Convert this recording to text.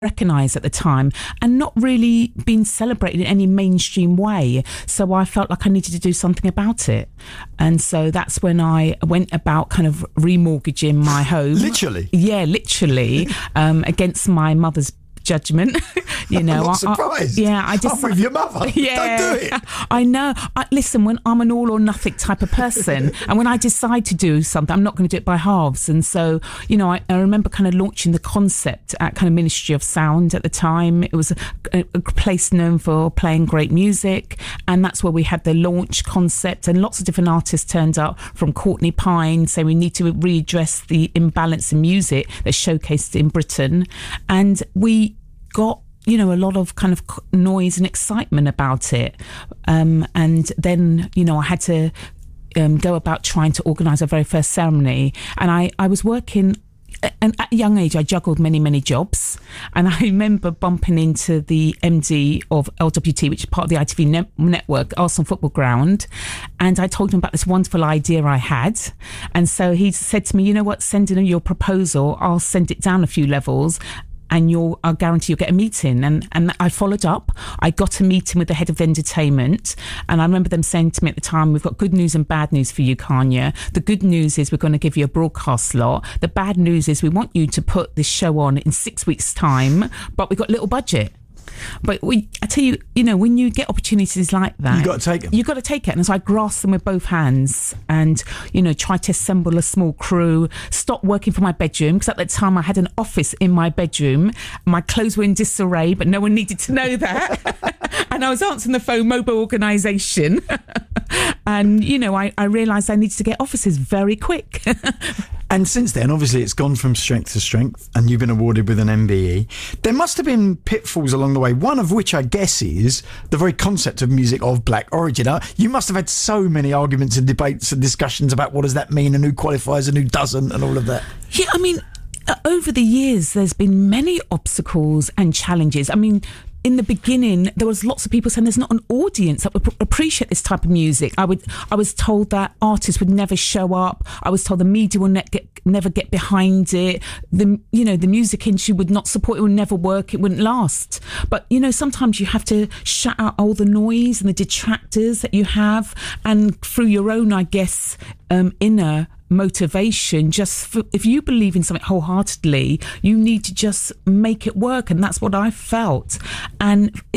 recognised at the time and not really being celebrated in any mainstream way. So I felt like I needed to do something about it. And so that's when I went about kind of remortgaging my home. Literally? Yeah, literally, against my mother's judgment. I'm not surprised. I'm with your mother. Yeah, don't do it. I know. Listen, when I'm an all or nothing type of person, and when I decide to do something, I'm not going to do it by halves. And so, I remember kind of launching the concept at kind of Ministry of Sound at the time. It was a place known for playing great music, and that's where we had the launch concept, and lots of different artists turned up, from Courtney Pine saying we need to readdress the imbalance in music that's showcased in Britain. And we got a lot of kind of noise and excitement about it, and then I had to go about trying to organise our very first ceremony. And I was working, and at a young age I juggled many jobs, and I remember bumping into the MD of LWT, which is part of the ITV network, Arsenal Football Ground, and I told him about this wonderful idea I had. And so he said to me, you know what, send in your proposal, I'll send it down a few levels, and I'll guarantee you'll get a meeting. And I followed up. I got a meeting with the head of entertainment, and I remember them saying to me at the time, we've got good news and bad news for you, Kanya. The good news is we're going to give you a broadcast slot. The bad news is we want you to put this show on in 6 weeks' time, but we've got little budget. But I tell you, when you get opportunities like that, you got to take them. You got to take it. And so I grasped them with both hands, and tried to assemble a small crew. Stopped working from my bedroom, because at that time I had an office in my bedroom. My clothes were in disarray, but no one needed to know that. And I was answering the phone, mobile organisation. And I realised I needed to get offices very quick. And since then, obviously, it's gone from strength to strength, and you've been awarded with an MBE. There must have been pitfalls along the way, one of which, I guess, is the very concept of music of black origin. You must have had so many arguments and debates and discussions about what does that mean and who qualifies and who doesn't and all of that. Yeah, over the years, there's been many obstacles and challenges. In the beginning, there was lots of people saying there's not an audience that would appreciate this type of music. I was told that artists would never show up. I was told the media will never get behind it. The music industry would not support it, would never work, it wouldn't last. But sometimes you have to shut out all the noise and the detractors that you have, and through your own, I guess, inner motivation, if you believe in something wholeheartedly, you need to just make it work. And that's what I felt. And